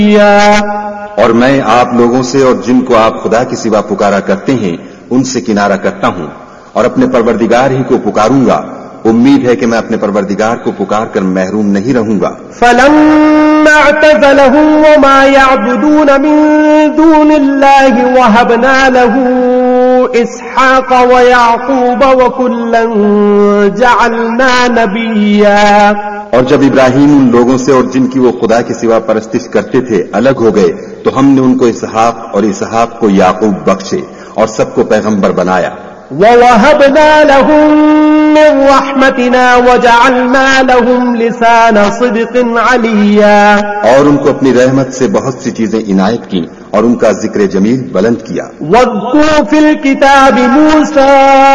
اور میں آپ لوگوں سے اور جن کو آپ خدا کے سوا پکارا کرتے ہیں ان سے کنارہ کرتا ہوں اور اپنے پروردگار ہی کو پکاروں گا. امید ہے کہ میں اپنے پروردگار کو پکار کر محروم نہیں رہوں گا. فلما اعتزلهم وما يعبدون من دون الله وهبنا له اسحاق ويعقوب وكلا جعلنا نبيا. اور جب ابراہیم ان لوگوں سے اور جن کی وہ خدا کے سوا پرستش کرتے تھے الگ ہو گئے تو ہم نے ان کو اسحاق اور اسحاق کو یعقوب بخشے اور سب کو پیغمبر بنایا. وَوَهَبْنَا لَهُم مِّن رَّحْمَتِنَا وَجَعَلْنَا لَهُمْ لِسَانَ صِدْقٍ عَلِيًّا. اور ان کو اپنی رحمت سے بہت سی چیزیں عنایت کی اور ان کا ذکر جمیل بلند کیا. وَاذْكُرْ فِي الْكِتَابِ مُوسَىٰ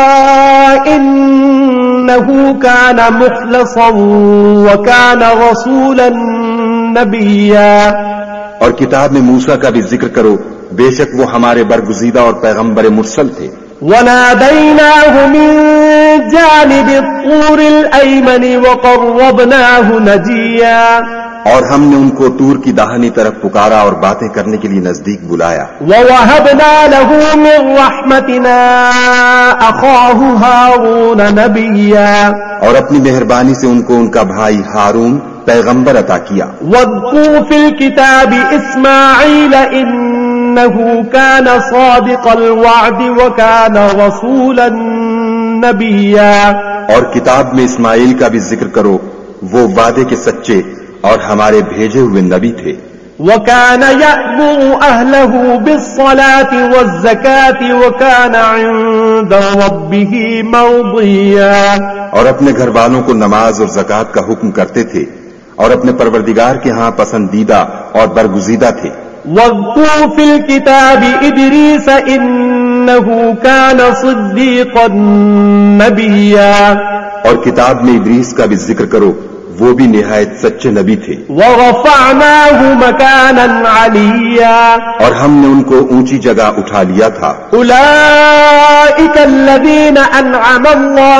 إِنَّهُ كَانَ مُخْلَصًا وَكَانَ رَسُولًا نَبِيًّا. اور کتاب میں موسیٰ کا بھی ذکر کرو، بے شک وہ ہمارے برگزیدہ اور پیغمبر مرسل تھے. وَنَادَيْنَاهُ مِن جَانِبِ الطُّورِ الْأَيْمَنِ وَقَرَّبْنَاهُ نَجِيًّا. اور ہم نے ان کو طور کی داہنی طرف پکارا اور باتیں کرنے کے لیے نزدیک بلایا. وَوَهَبْنَا لَهُ مِن رَّحْمَتِنَا أَخَاهُ هَارُونَ نَبِيًّا. اور اپنی مہربانی سے ان کو ان کا بھائی ہارون پیغمبر عطا کیا. وَاذْكُرْ فِي الْكِتَابِ إِسْمَاعِيلَ إِنَّهُ كَانَ صَادِقَ الْوَعْدِ وَكَانَ رَسُولًا نَبِيًّا. اور کتاب میں اسماعیل کا بھی ذکر کرو، وہ وعدے کے سچے اور ہمارے بھیجے ہوئے نبی تھے. وَكَانَ يَأْمُرُ أَهْلَهُ بِالصَّلَاةِ وَالزَّكَاةِ وَكَانَ عِندَ رَبِّهِ مَرْضِيًّا. اور اپنے گھر والوں کو نماز اور زکوٰۃ کا حکم کرتے تھے اور اپنے پروردگار کے ہاں پسندیدہ اور برگزیدہ تھے. وَاذْكُرْ فِي الْكِتَابِ إِدْرِيسَ إِنَّهُ كَانَ صِدِّيقًا نَبِيًّا. اور کتاب میں ادریس کا بھی ذکر کرو، وہ بھی نہایت سچے نبی تھے. وَرَفَعْنَاهُ مَكَانًا عَلِيًّا. اور ہم نے ان کو اونچی جگہ اٹھا لیا تھا. أُولَئِكَ الَّذِينَ أَنْعَمَ اللَّهُ